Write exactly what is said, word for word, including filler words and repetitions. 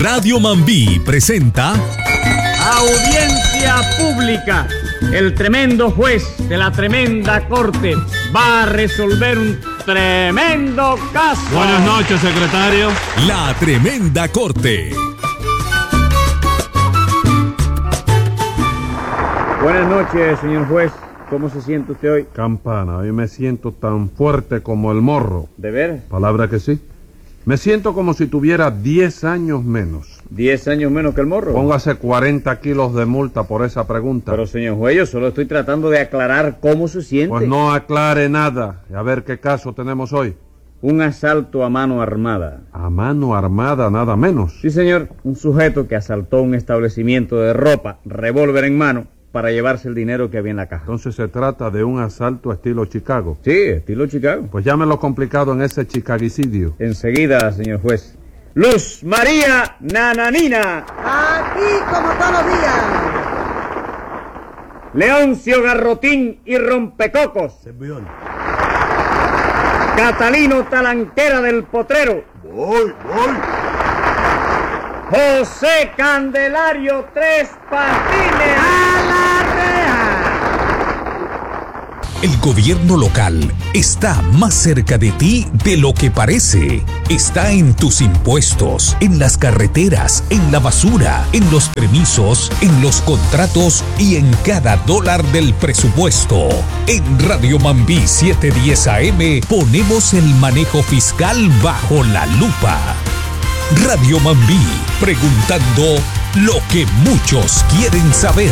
Radio Mambí presenta Audiencia pública. El tremendo juez de la tremenda corte va a resolver un tremendo caso. Buenas noches, secretario. La Tremenda Corte. Buenas noches, señor juez. ¿Cómo se siente usted hoy? Campana, hoy me siento tan fuerte como el morro. ¿De veras? Palabra que sí. Me siento como si tuviera diez años menos. ¿Diez años menos que el morro? Póngase cuarenta kilos de multa por esa pregunta. Pero, señor juez, yo solo estoy tratando de aclarar cómo se siente. Pues no aclare nada. A ver qué caso tenemos hoy. Un asalto a mano armada. A mano armada, nada menos. Sí, señor. Un sujeto que asaltó un establecimiento de ropa, revólver en mano, para llevarse el dinero que había en la caja. Entonces se trata de un asalto estilo Chicago. Sí, estilo Chicago. Pues llámelo complicado en ese chicaguicidio. Enseguida, señor juez. Luz María Nananina. Aquí como todos los días. Leoncio Garrotín y Rompecocos. Servidor. Catalino Talanquera del Potrero. Voy, voy. José Candelario Tres Patines. ¡A la reja! El gobierno local está más cerca de ti de lo que parece. Está en tus impuestos, en las carreteras, en la basura, en los permisos, en los contratos y en cada dólar del presupuesto. En Radio Mambí setecientos diez A M ponemos el manejo fiscal bajo la lupa. Radio Mambí, preguntando lo que muchos quieren saber.